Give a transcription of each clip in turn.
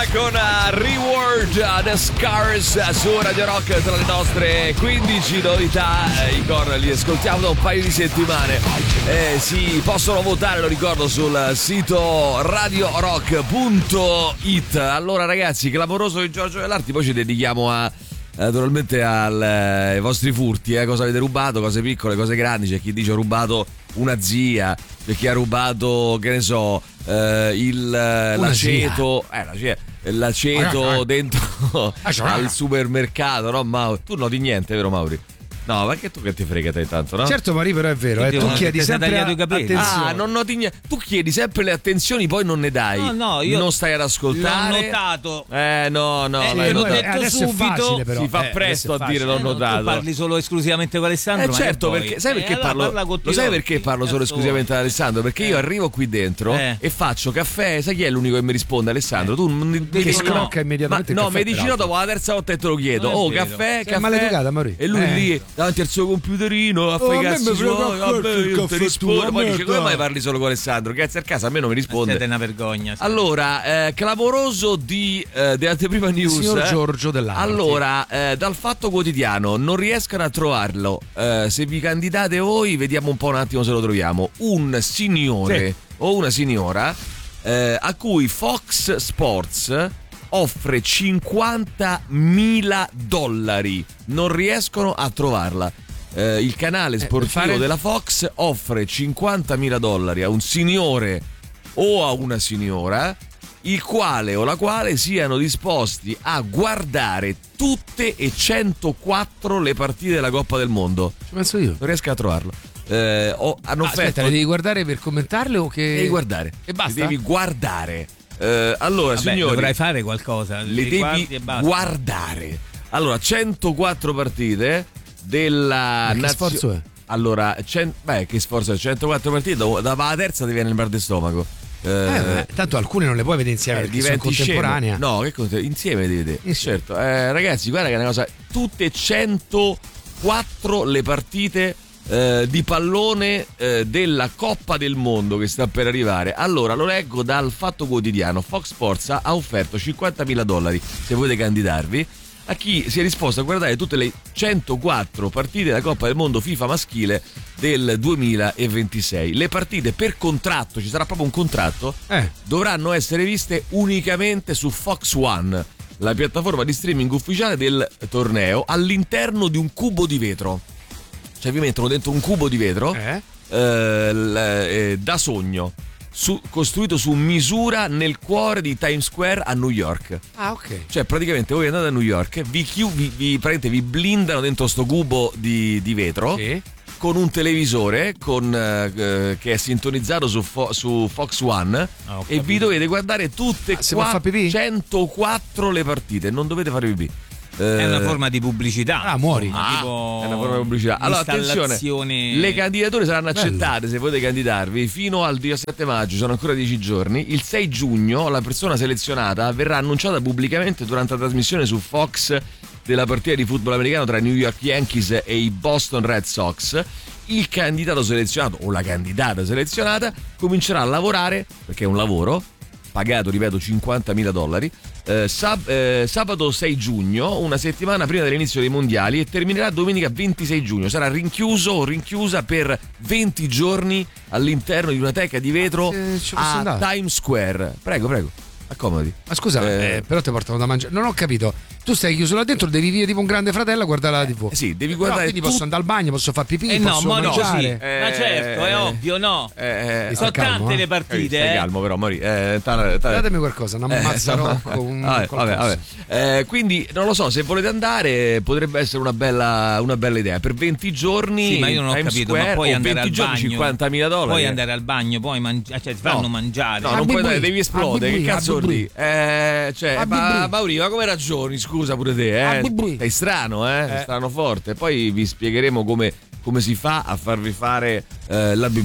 con Reward The Scars su Radio Rock, tra le nostre 15 novità. I core li ascoltiamo da un paio di settimane. Si possono votare, lo ricordo, sul sito radiorock.it. Allora ragazzi, clamoroso di Giorgio Dell'Arti, poi ci dedichiamo naturalmente ai vostri furti, cosa avete rubato, cose piccole, cose grandi. C'è chi dice ho rubato una zia, c'è chi ha rubato, che ne so, l'aceto dentro al supermercato, no Mauri? Tu noti niente, vero Mauri? No, ma che tu che ti frega te tanto, no? Certo Mari, però è vero, tu chiedi sempre attenzione. Non noti niente. Tu chiedi sempre le attenzioni, poi non ne dai. No, io non stai ad ascoltare. L'ho notato. No, l'ho detto subito. Facile, però. Si fa presto a dire l'ho notato. Tu parli solo esclusivamente con Alessandro. Certo, perché sai perché parlo? Lo sai perché parlo solo esclusivamente ad Alessandro? Perché io arrivo qui dentro e faccio caffè. Sai chi è l'unico che mi risponde? Alessandro. Tu che scrocca immediatamente. No, mi dici no dopo la terza volta e te lo chiedo. Caffè. È maleducata, Mauri. E lui lì davanti al suo computerino a fare i cazzi suoi, io ti rispondo. Poi dice come mai parli solo con Alessandro? Cazzo a casa, a me non mi risponde. Siete una vergogna. Allora, clamoroso di Anteprima News, signor Giorgio Dell'Arti. Allora, dal Fatto Quotidiano, non riescono a trovarlo. Se vi candidate voi, vediamo un po' un attimo se lo troviamo. Un signore o una signora a cui Fox Sports offre $50.000. Non riescono a trovarla. Il canale sportivo della Fox offre $50.000 a un signore o a una signora, il quale o la quale siano disposti a guardare tutte e 104 le partite della Coppa del Mondo. Ci penso io. Non riesco a trovarlo. Hanno offerto. Aspetta, le devi guardare per commentarle o che? Devi guardare. E basta. Le devi guardare. Allora, signori, dovrai fare qualcosa. Le devi guardare. Allora, 104 partite della che sforzo è? Allora, che sforzo è? 104 partite, dalla terza ti viene il mal di stomaco. Tanto alcune non le puoi vedere insieme perché sono contemporanea. No, che insieme devi vedere. Certo. Ragazzi, guarda che è una cosa. Tutte 104 le partite di pallone della Coppa del Mondo che sta per arrivare. Allora, lo leggo dal Fatto Quotidiano. Fox Sports ha offerto $50.000 se volete candidarvi a chi si è disposto a guardare tutte le 104 partite della Coppa del Mondo FIFA maschile del 2026. Le partite per contratto, ci sarà proprio un contratto, dovranno essere viste unicamente su Fox One, la piattaforma di streaming ufficiale del torneo, all'interno di un cubo di vetro. Cioè vi mettono dentro un cubo di vetro da sogno, costruito su misura nel cuore di Times Square a New York. Ok. Cioè praticamente voi andate a New York, vi blindano dentro sto cubo di vetro con un televisore che è sintonizzato su Fox One e vi dovete guardare tutte 104 le partite, non dovete fare pipì. È una forma di pubblicità. Muori. È una forma di pubblicità. Allora attenzione, le candidature saranno accettate se volete candidarvi fino al 17 maggio, sono ancora 10 giorni. Il 6 giugno la persona selezionata verrà annunciata pubblicamente durante la trasmissione su Fox della partita di football americano tra i New York Yankees e i Boston Red Sox. Il candidato selezionato o la candidata selezionata comincerà a lavorare, perché è un lavoro pagato, ripeto, $50.000, sabato 6 giugno, una settimana prima dell'inizio dei mondiali, e terminerà domenica 26 giugno. Sarà rinchiuso o rinchiusa per 20 giorni all'interno di una teca di vetro a Times Square. Prego, accomodi. Ma scusa, però ti portano da mangiare. Non ho capito. Tu stai chiuso là dentro, devi vivere tipo un grande fratello a guardare la TV. Sì, devi guardare. Quindi posso andare al bagno, posso fare pipì, posso ma mangiare. certo, è ovvio, no? Sono tante le partite. Stai calmo, però, Mori. Datemi qualcosa, una mazza Rocco. Quindi non lo so, se volete andare, potrebbe essere una bella idea. Per 20 giorni. Sì, ma io non ho capito, ma puoi andare al bagno. $50.000. Puoi andare al bagno, puoi mangiare, cioè ti fanno mangiare. No, non puoi andare, devi esplodere. Che cazzo di? Mauri, ma come ragioni? Scusa pure te, sei strano, strano forte. Poi vi spiegheremo come si fa a farvi fare la BB.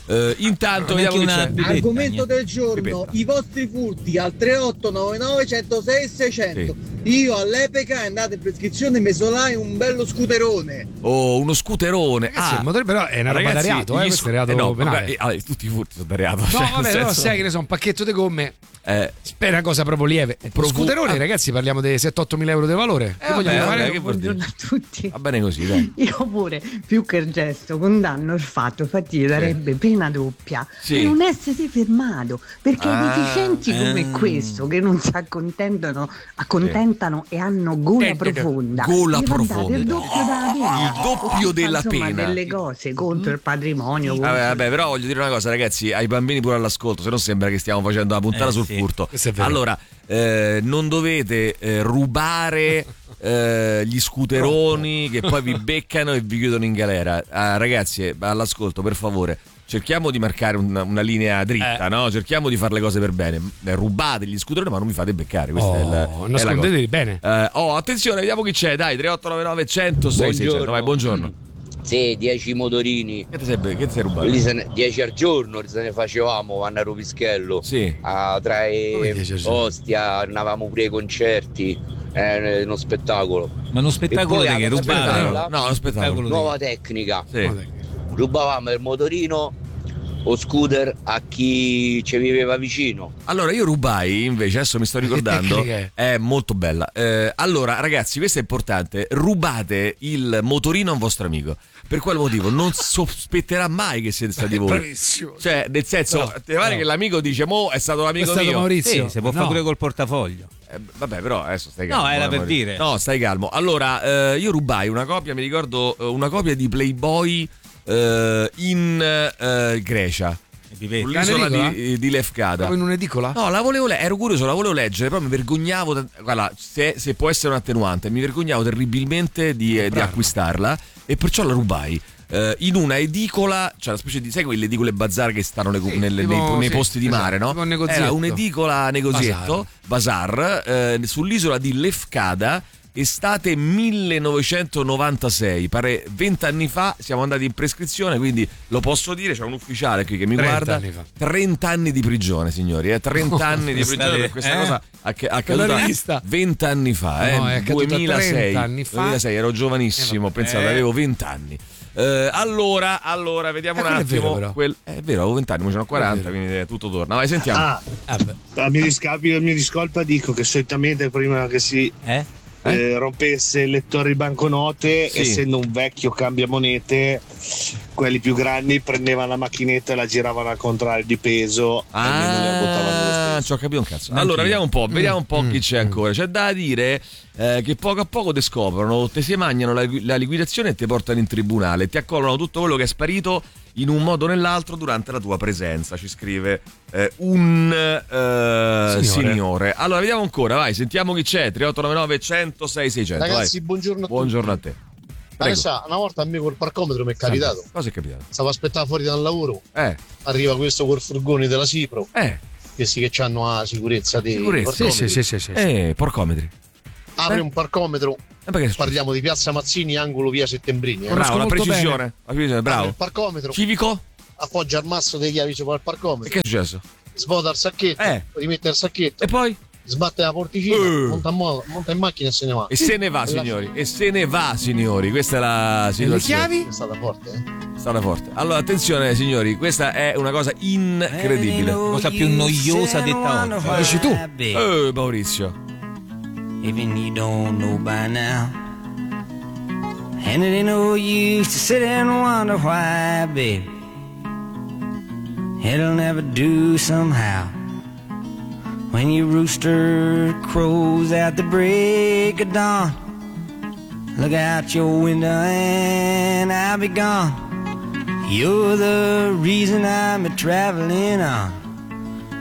Intanto vediamo argomento del giorno, i vostri furti al 3899 106 600. Io all'epoca andate in prescrizione mi solai un bello scooterone. Oh, uno scooterone. Sì, il motore però è una roba da reato, questo è reato penale. Vabbè, tutti i furti sono da reato. No, vabbè, però sai che ne so, un pacchetto di gomme. Spera cosa proprio lieve. Scooterone, ragazzi, parliamo di 7-8 mila euro di valore. Che vogliamo fare? Buongiorno a tutti. Va bene così, dai. Io pure, più che il gesto, condanno il fatto, infatti gli darebbe pena doppia di non essere fermato, perché deficienti come questo che non si accontentano e hanno gola profonda. Gola profonda. Il doppio della pena. Il doppio della pena. Delle cose contro il patrimonio. Vabbè, però voglio dire una cosa, ragazzi, ai bambini pure all'ascolto, se no sembra che stiamo facendo la puntata sul furto. Allora, non dovete rubare gli scooteroni che poi vi beccano e vi chiudono in galera. Ragazzi, all'ascolto, per favore, cerchiamo di marcare una linea dritta, no? Cerchiamo di fare le cose per bene. Rubate gli scooteroni, ma non mi fate beccare. Nascondetevi bene. Attenzione, vediamo chi c'è. Dai, 3899 106 600. Vai, buongiorno. Sì, 10 motorini. Che ti sei rubato? 10 al giorno se ne facevamo a Naropischello. Sì. Tra Ostia, andavamo pure ai concerti. È uno spettacolo. Ma uno spettacolo di che rubare? No, uno spettacolo. Nuova tecnica. Sì. Rubavamo il motorino o scooter a chi ci viveva vicino. Allora io rubai invece, adesso mi sto ricordando, è molto bella. Allora ragazzi, questo è importante, rubate il motorino a un vostro amico. Per quale motivo? Non sospetterà mai che siete stati voi. Bravissimo. Cioè, nel senso, ti pare che l'amico dice mo è stato l'amico mio. Maurizio. Sì, si può fare pure col portafoglio. Vabbè, però adesso stai calmo. No, era per dire. No, stai calmo. Allora, io rubai una copia, mi ricordo, una copia di Playboy in Grecia. Sull'isola di Lefkada. Proprio in un'edicola? No, ero curioso, la volevo leggere, però mi vergognavo. Guarda, se può essere un attenuante, mi vergognavo terribilmente di acquistarla e perciò la rubai. In una edicola, cioè una specie di, sai quelle edicole bazar che stanno nei posti di mare, no? Era un'edicola negozietto, bazar, sull'isola di Lefkada. Estate 1996, pare 20 anni fa, siamo andati in prescrizione, quindi lo posso dire, c'è un ufficiale qui che mi guarda. 30 anni di prigione, signori, 30 anni di prigione per questa cosa accaduta 20 anni fa, no, 2006, anni fa. 2006, ero giovanissimo, pensate, avevo 20 anni. Allora, vediamo un attimo. È vero, avevo 20 anni, ma ce n'ho 40, quindi tutto torna. Vai, sentiamo. A mio discolpa dico che solitamente prima che si rompesse il lettore di banconote, essendo un vecchio cambiamonete, quelli più grandi prendevano la macchinetta e la giravano al contrario di peso e la buttavano ci ho capito un cazzo. Allora vediamo un po' chi c'è ancora. C'è da dire che poco a poco te scoprono, te si mangiano la liquidazione e ti portano in tribunale, ti accolano tutto quello che è sparito in un modo o nell'altro durante la tua presenza, ci scrive un signore. Allora vediamo ancora, vai, sentiamo chi c'è. 3899 106 600. Ragazzi, vai. Buongiorno a te. Una volta a me col parcometro mi è capitato. Cosa è capitato? Stavo aspettando fuori dal lavoro. Arriva questo col furgone della Cipro. Che hanno la sicurezza dei parcometri. Sì. Parcometri. Apre un parcometro. Parliamo di Piazza Mazzini, angolo via Settembrini. Bravo, la precisione. Bravo. Il parcometro. Civico? Appoggia il masso delle chiavi sopra il parcometro. E che è successo? Svuota il sacchetto, rimette il sacchetto. E poi? Sbatte la porticina, monta in macchina e se ne va. E se ne va, signori. Questa è la situazione. Le chiavi? È stata forte, È stata forte. Allora, attenzione, signori, questa è una cosa incredibile. La cosa più noiosa detta oggi. Lo dici tu? Maurizio. Even you don't know by now. And it ain't no use to sit and wonder why, baby. It'll never do somehow. When your rooster crows at the break of dawn, look out your window and I'll be gone. You're the reason I'm traveling on.